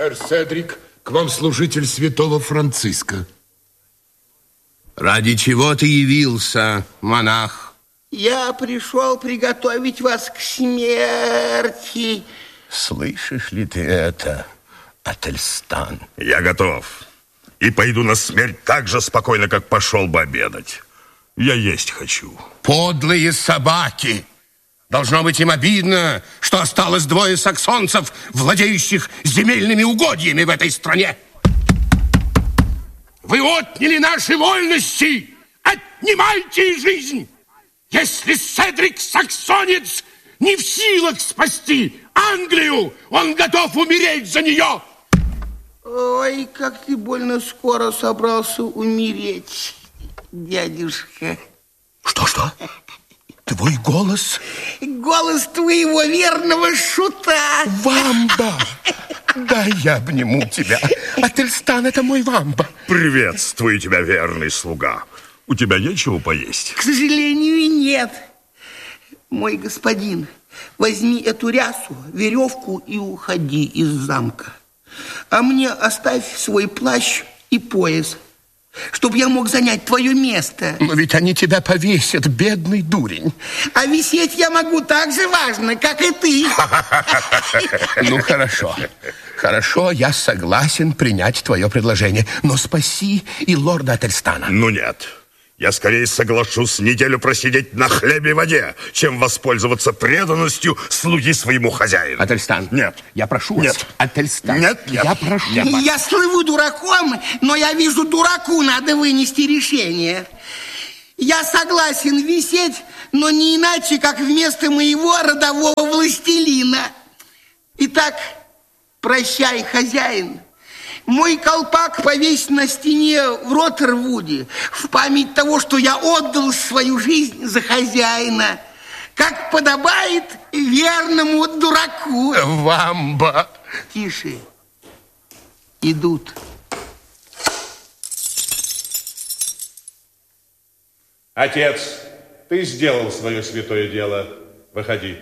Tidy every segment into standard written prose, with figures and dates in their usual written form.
Сэр Седрик, к вам служитель святого Франциска. Ради чего ты явился, монах? Я пришел приготовить вас к смерти. Слышишь ли ты это, Ательстан? Я готов. И пойду на смерть так же спокойно, как пошел бы обедать. Я есть хочу. Подлые собаки! Должно быть им обидно, что осталось двое саксонцев, владеющих земельными угодьями в этой стране. Вы отняли наши вольности! Отнимайте жизнь! Если Седрик Саксонец не в силах спасти Англию, он готов умереть за нее! Ой, как ты больно скоро собрался умереть, дядюшка. Что? Твой голос? Голос твоего верного шута. Вамба! Дай я обниму тебя. Ательстан, это мой Вамба. Приветствую тебя, верный слуга. У тебя есть чего поесть? К сожалению, нет. Мой господин, возьми эту рясу, веревку и уходи из замка. А мне оставь свой плащ и пояс, чтобы я мог занять твое место. Но ведь они тебя повесят, бедный дурень. А висеть я могу так же важно, как и ты. Ну, хорошо, я согласен принять твое предложение. Но спаси и лорда Ательстана. Ну, нет. Я скорее соглашусь неделю просидеть на хлебе и воде, чем воспользоваться преданностью слуги своему хозяину. Ательстан. Нет. Я прошу вас. Нет. Ательстан. Нет. Я прошу вас. Я слыву дураком, но я вижу, дураку надо вынести решение. Я согласен висеть, но не иначе, как вместо моего родового властелина. Итак, прощай, хозяин. Мой колпак повесь на стене в Роттервуде в память того, что я отдал свою жизнь за хозяина, как подобает верному дураку. Вамба. Тише. Идут. Отец, ты сделал свое святое дело. Выходи.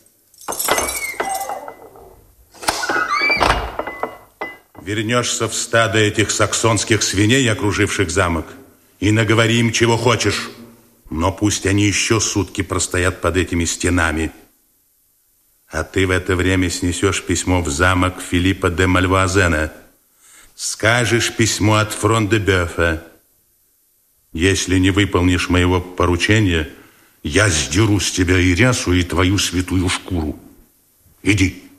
Вернешься в стадо этих саксонских свиней, окруживших замок, и наговори им, чего хочешь. Но пусть они еще сутки простоят под этими стенами. А ты в это время снесешь письмо в замок Филиппа де Мальвуазена. Скажешь письмо от Фрон-де-Бёфа. Если не выполнишь моего поручения, я сдеру с тебя и рясу, и твою святую шкуру. Иди.